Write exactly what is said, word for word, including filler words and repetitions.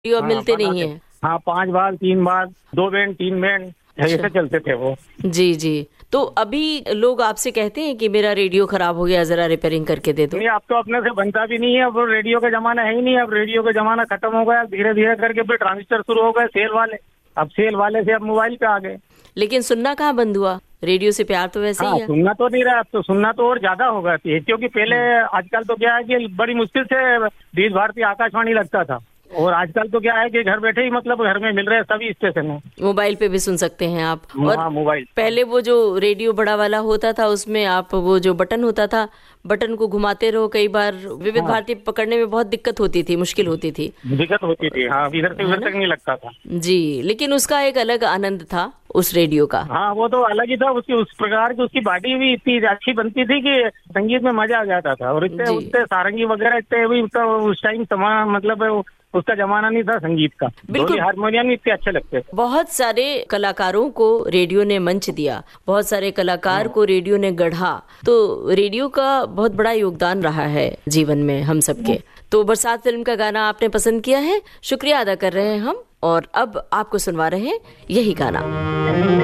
Radio अब हाँ, मिलते नहीं बनाते। है। हाँ, पांच बार, तीन बार, दो बैंड, तीन बैंड ऐसे अच्छा। चलते थे वो। जी जी। तो अभी लोग आपसे कहते हैं कि मेरा रेडियो खराब हो गया, जरा रिपेयरिंग करके दे दो। नहीं, अब तो अपने से बनता भी नहीं है। अब रेडियो का जमाना है ही नहीं। अब रेडियो का जमाना खत्म हो गया। धीरे धीरे करके फिर ट्रांजिस्टर शुरू हो गए, सेल वाले। अब सेल वाले से अब मोबाइल पे आ गए। लेकिन सुनना कहाँ बंद हुआ, रेडियो से प्यार तो वैसे हाँ, ही है। सुनना तो नहीं रहा। अब तो सुनना तो और ज्यादा होगा, क्योंकि पहले आजकल तो क्या है कि बड़ी मुश्किल से बीस भारतीय आकाशवाणी लगता था, और आजकल तो क्या है कि घर बैठे ही मतलब घर में मिल रहे हैं सभी स्टेशन में। मोबाइल पे भी सुन सकते हैं आप। और हाँ, मोबाइल। पहले वो जो रेडियो बड़ा वाला होता था, उसमें आप वो जो बटन होता था, बटन को घुमाते रहो, कई बार विविध हाँ, भारती पकड़ने में बहुत दिक्कत होती थी, मुश्किल होती थी। दिक्कत होती थी। हाँ, इधर से है उधर ना? तक नहीं लगता था। जी, लेकिन उसका एक अलग आनंद था उस रेडियो का। हाँ, वो तो अलग ही था। उसकी उस प्रकार की उसकी बॉडी भी इतनी अच्छी बनती थी कि संगीत में मजा आ जाता था। और इतने जी उतने सारंगी वगैरह इतने भी तो उस टाइम समा मतलब उसका जमाना नहीं था संगीत का। बिल्कुल। ढोली हारमोनियम भी इतने अच्छे लगते थे। बहुत सारे कलाकारों को रेडियो ने मंच दिया, बहुत सारे कलाकार को रेडियो ने गढ़ा। तो रेडियो का बहुत बड़ा योगदान रहा है जीवन में हम सबके। तो बरसात फिल्म का गाना आपने पसंद किया है, शुक्रिया अदा कर रहे हैं हम। और अब आपको सुनवा रहे हैं यही गाना।